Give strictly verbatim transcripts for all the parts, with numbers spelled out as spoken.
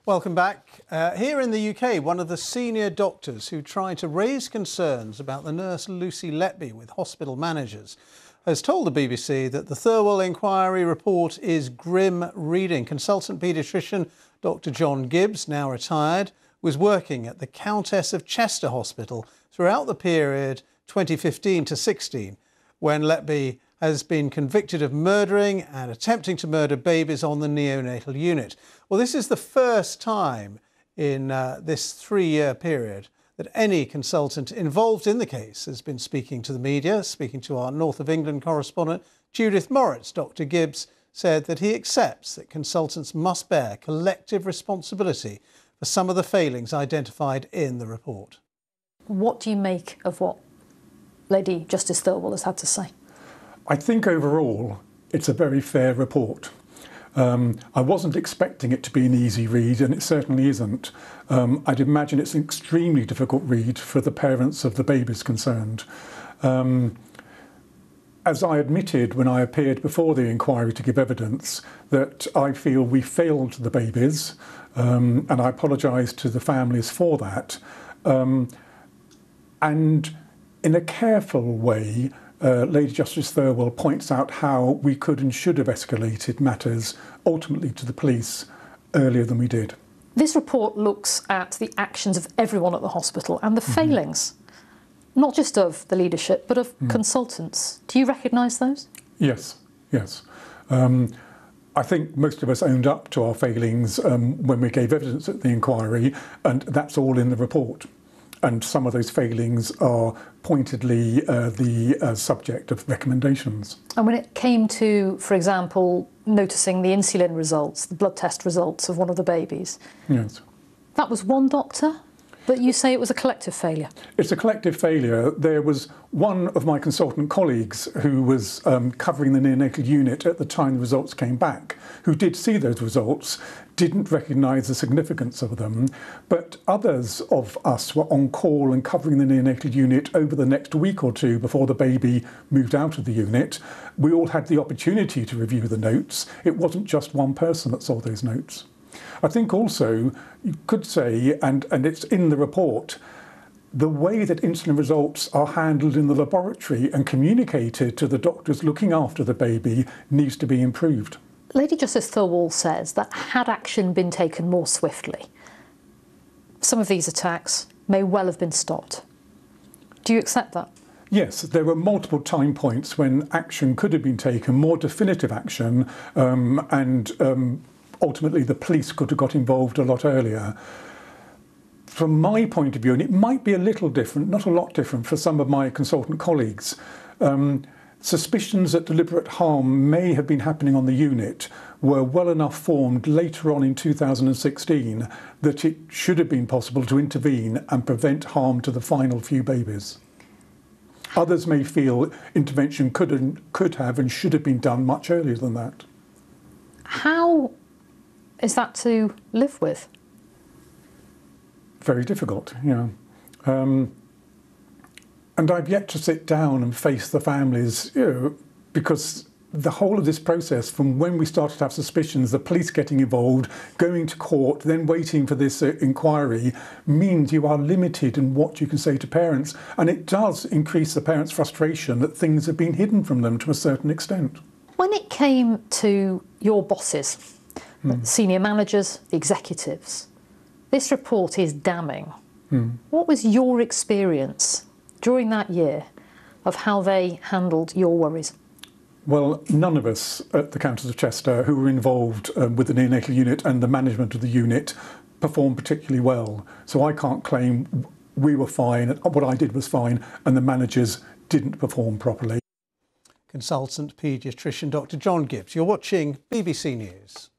Welcome back. Uh, here in the U K, one of the senior doctors who tried to raise concerns about the nurse Lucy Letby with hospital managers has told the B B C that the Thirlwell inquiry report is grim reading. Consultant paediatrician Doctor John Gibbs, now retired, was working at the Countess of Chester Hospital throughout the period twenty fifteen to sixteen, when Letby has been convicted of murdering and attempting to murder babies on the neonatal unit. Well, this is the first time in uh, this three-year period that any consultant involved in the case has been speaking to the media. Speaking to our North of England correspondent, Judith Moritz, Doctor Gibbs said that he accepts that consultants must bear collective responsibility for some of the failings identified in the report. What do you make of what Lady Justice Thirlwell has had to say? I think overall it's a very fair report. Um, I wasn't expecting it to be an easy read, and it certainly isn't. Um, I'd imagine it's an extremely difficult read for the parents of the babies concerned. Um, as I admitted when I appeared before the inquiry to give evidence, that I feel we failed the babies, um, and I apologise to the families for that. Um, and in a careful way, Uh, Lady Justice Thirlwell points out how we could and should have escalated matters ultimately to the police earlier than we did. This report looks at the actions of everyone at the hospital and the mm-hmm. failings, not just of the leadership, but of mm. consultants. Do you recognise those? Yes, yes. Um, I think most of us owned up to our failings um, when we gave evidence at the inquiry, and that's all in the report. And some of those failings are pointedly uh, the uh, subject of recommendations. And when it came to, for example, noticing the insulin results, the blood test results of one of the babies, yes, that was one doctor, but you say it was a collective failure. It's a collective failure. There was one of my consultant colleagues who was um, covering the neonatal unit at the time the results came back, who did see those results, didn't recognise the significance of them, but others of us were on call and covering the neonatal unit over the next week or two before the baby moved out of the unit. We all had the opportunity to review the notes. It wasn't just one person that saw those notes. I think also you could say, and, and it's in the report, the way that insulin results are handled in the laboratory and communicated to the doctors looking after the baby needs to be improved. Lady Justice Thirlwell says that had action been taken more swiftly, some of these attacks may well have been stopped. Do you accept that? Yes, there were multiple time points when action could have been taken, more definitive action, um, and um, ultimately the police could have got involved a lot earlier. From my point of view, and it might be a little different, not a lot different for some of my consultant colleagues, um, suspicions that deliberate harm may have been happening on the unit were well enough formed later on in two thousand sixteen that it should have been possible to intervene and prevent harm to the final few babies. Others may feel intervention could, and, could have and should have been done much earlier than that. How is that to live with? Very difficult, yeah. Um, and I've yet to sit down and face the families, you know, because the whole of this process, from when we started to have suspicions, the police getting involved, going to court, then waiting for this uh, inquiry, means you are limited in what you can say to parents. And it does increase the parents' frustration that things have been hidden from them to a certain extent. When it came to your bosses, mm. senior managers, the executives, this report is damning. Mm. What was your experience during that year of how they handled your worries? Well, none of us at the Countess of Chester who were involved um, with the neonatal unit and the management of the unit performed particularly well. So I can't claim we were fine, what I did was fine, and the managers didn't perform properly. Consultant paediatrician Doctor John Gibbs. You're watching B B C News.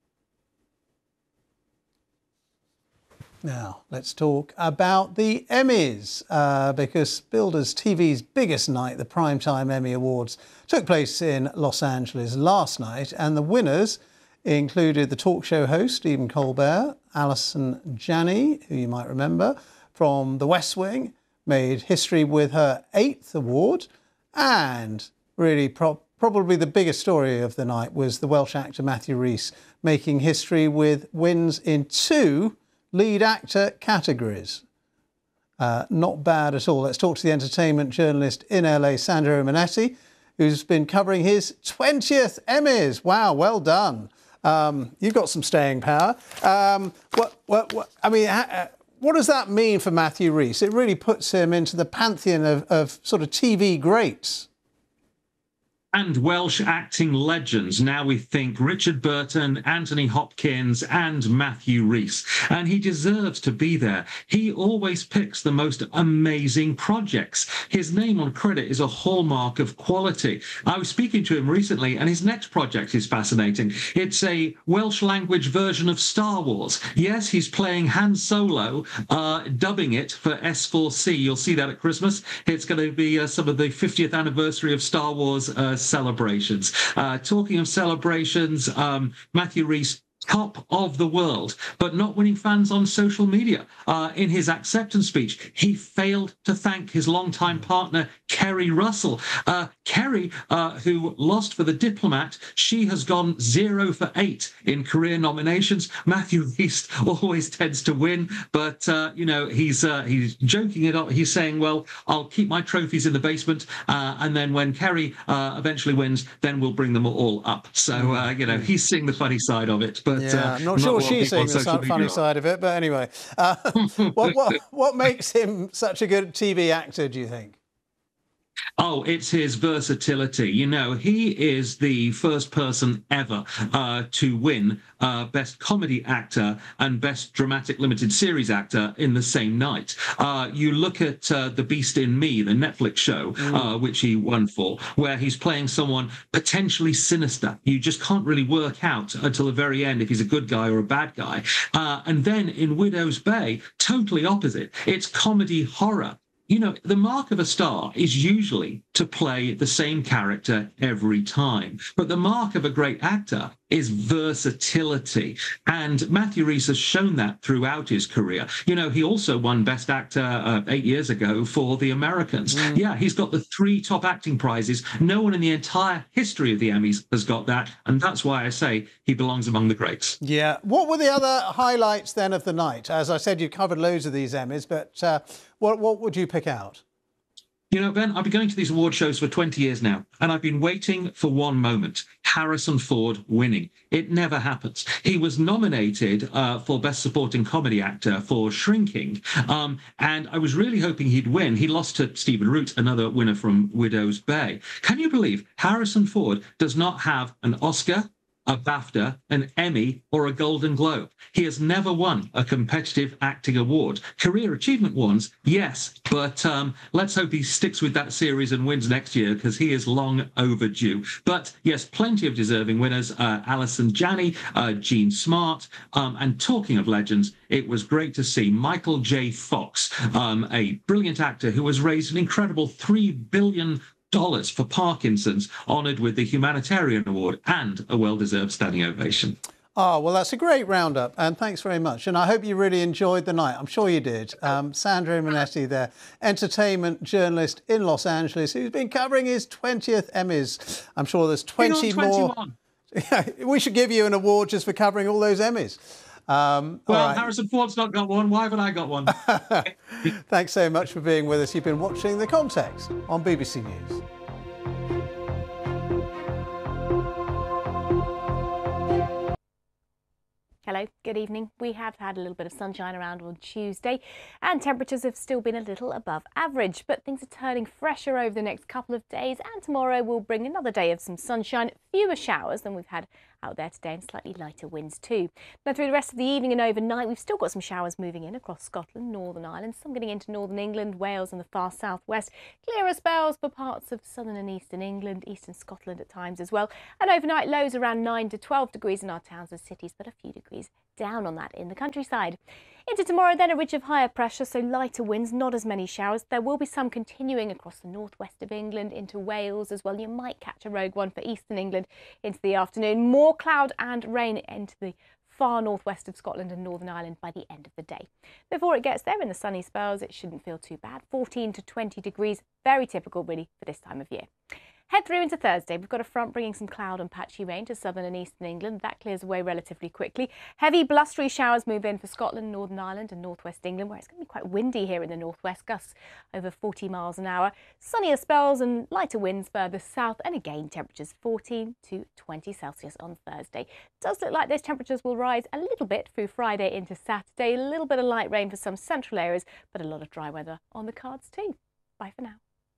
Now, let's talk about the Emmys, uh, because Builders T V's biggest night, the Primetime Emmy Awards, took place in Los Angeles last night, and the winners included the talk show host Stephen Colbert, Alison Janney, who you might remember from The West Wing, made history with her eighth award, and really pro- probably the biggest story of the night was the Welsh actor Matthew Rhys making history with wins in two lead actor categories. Uh, not bad at all. Let's talk to the entertainment journalist in L A, Sandro Monetti, who's been covering his twentieth Emmys. Wow, well done. Um, you've got some staying power. Um, what, what, what, I mean, ha, what does that mean for Matthew Rhys? It really puts him into the pantheon of, of sort of T V greats. And Welsh acting legends. Now we think Richard Burton, Anthony Hopkins and Matthew Rhys. And he deserves to be there. He always picks the most amazing projects. His name on credit is a hallmark of quality. I was speaking to him recently and his next project is fascinating. It's a Welsh language version of Star Wars. Yes, he's playing Han Solo, uh, dubbing it for S four C. You'll see that at Christmas. It's going to be uh, some of the fiftieth anniversary of Star Wars uh, celebrations. Uh, talking of celebrations, um, Matthew Rhys, top of the world, but not winning fans on social media. Uh, in his acceptance speech, he failed to thank his longtime partner, Kerry Russell. Uh, Kerry, uh, who lost for The Diplomat, she has gone zero for eight in career nominations. Matthew Rhys always tends to win, but, uh, you know, he's uh, he's joking it up. He's saying, well, I'll keep my trophies in the basement, uh, and then when Kerry uh, eventually wins, then we'll bring them all up. So, uh, you know, he's seeing the funny side of it. But yeah, uh, I'm not sure she's seeing the social funny media. side of it, but anyway. Uh, what, what, what makes him such a good T V actor, do you think? Oh, it's his versatility. You know, he is the first person ever uh, to win uh, Best Comedy Actor and Best Dramatic Limited Series Actor in the same night. Uh, you look at uh, The Beast in Me, the Netflix show, mm. uh, which he won for, where he's playing someone potentially sinister. You just can't really work out until the very end if he's a good guy or a bad guy. Uh, and then in Widow's Bay, totally opposite. It's comedy horror. You know, the mark of a star is usually to play the same character every time. But the mark of a great actor is versatility. And Matthew Rhys has shown that throughout his career. You know, he also won Best Actor uh, eight years ago for The Americans. Mm. Yeah, he's got the three top acting prizes. No one in the entire history of the Emmys has got that. And that's why I say he belongs among the greats. Yeah. What were the other highlights then of the night? As I said, you've covered loads of these Emmys, but uh, what, what would you pick out? You know, Ben, I've been going to these award shows for twenty years now, and I've been waiting for one moment, Harrison Ford winning. It never happens. He was nominated uh, for Best Supporting Comedy Actor for Shrinking, um, and I was really hoping he'd win. He lost to Stephen Root, another winner from Widow's Bay. Can you believe Harrison Ford does not have an Oscar, a BAFTA, an Emmy, or a Golden Globe? He has never won a competitive acting award. Career achievement ones, yes, but um, let's hope he sticks with that series and wins next year, because he is long overdue. But yes, plenty of deserving winners. Uh, Alison Janney, uh, Jean Smart, um, and talking of legends, it was great to see Michael J. Fox, um, a brilliant actor who has raised an incredible three billion dollars dollars for Parkinson's, honoured with the Humanitarian Award and a well-deserved standing ovation. Oh, well, that's a great roundup, and thanks very much. And I hope you really enjoyed the night. I'm sure you did. Um, Sandro Monetti there, entertainment journalist in Los Angeles, who's been covering his twentieth Emmys. I'm sure there's twenty more. We should give you an award just for covering all those Emmys. Um, well, right. Harrison Ford's not got one. Why haven't I got one? Thanks so much for being with us. You've been watching The Context on B B C News. Hello, good evening. We have had a little bit of sunshine around on Tuesday and temperatures have still been a little above average, but things are turning fresher over the next couple of days, and tomorrow will bring another day of some sunshine, fewer showers than we've had out there today, and slightly lighter winds too. Now through the rest of the evening and overnight, we've still got some showers moving in across Scotland, Northern Ireland, some getting into northern England, Wales and the far southwest. Clearer spells for parts of southern and eastern England, eastern Scotland at times as well. And overnight lows around nine to twelve degrees in our towns and cities, but a few degrees down on that in the countryside. Into tomorrow then, a ridge of higher pressure, so lighter winds, not as many showers. There will be some continuing across the northwest of England into Wales as well. You might catch a rogue one for eastern England into the afternoon. More cloud and rain into the far northwest of Scotland and Northern Ireland by the end of the day. Before it gets there, in the sunny spells, it shouldn't feel too bad. fourteen to twenty degrees, very typical really for this time of year. Head through into Thursday. We've got a front bringing some cloud and patchy rain to southern and eastern England. That clears away relatively quickly. Heavy blustery showers move in for Scotland, Northern Ireland and northwest England, where it's going to be quite windy here in the northwest, gusts over forty miles an hour. Sunnier spells and lighter winds further south, and again temperatures fourteen to twenty Celsius on Thursday. It does look like those temperatures will rise a little bit through Friday into Saturday. A little bit of light rain for some central areas, but a lot of dry weather on the cards too. Bye for now.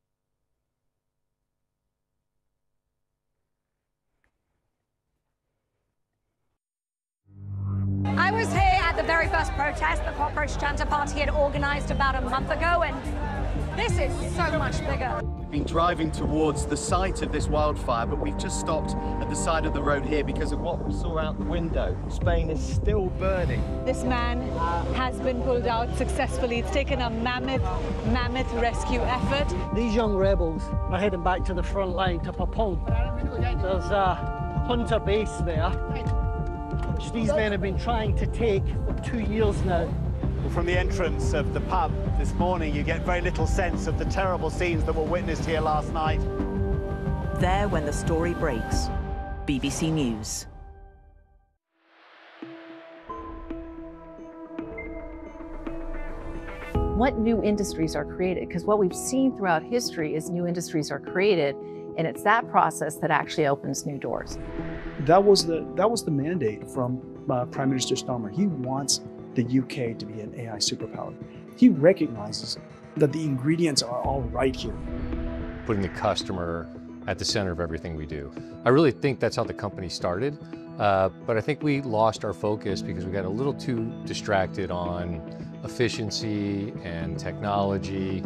I was here at the very first protest the Cockroach Chanter Party had organised about a month ago, and this is so much bigger. We've been driving towards the site of this wildfire, but we've just stopped at the side of the road here because of what we saw out the window. Spain is still burning. This man has been pulled out successfully. It's taken a mammoth, mammoth rescue effort. These young rebels are heading back to the front line to Papon. There's a Hunter base there, which these men have been trying to take for two years now. From the entrance of the pub this morning, you get very little sense of the terrible scenes that were witnessed here last night. There when the story breaks. B B C News. What new industries are created? Because what we've seen throughout history is new industries are created, and it's that process that actually opens new doors. That was the that was the mandate from uh, Prime Minister Starmer. He wants the U K to be an A I superpower. He recognizes that the ingredients are all right here. Putting the customer at the center of everything we do. I really think that's how the company started, uh, but I think we lost our focus because we got a little too distracted on efficiency and technology.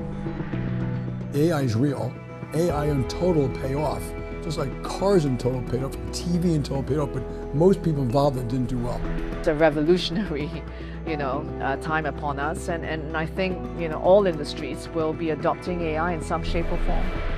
A I is real. A I in total will pay off. Just like cars in total paid off, T V in total paid off, but most people involved that didn't do well. It's a revolutionary, you know, uh, time upon us, and, and I think, you know, all industries will be adopting A I in some shape or form.